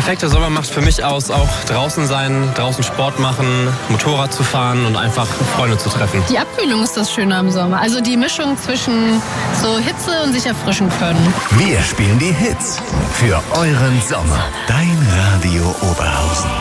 perfekte Sommer macht für mich aus, auch draußen sein, draußen Sport machen, Motorrad zu fahren und einfach Freunde zu treffen. Die Abkühlung ist das Schöne am Sommer. Also die Mischung zwischen so Hitze und sich erfrischen können. Wir spielen die Hits für euren Sommer. Dein Radio Oberhausen.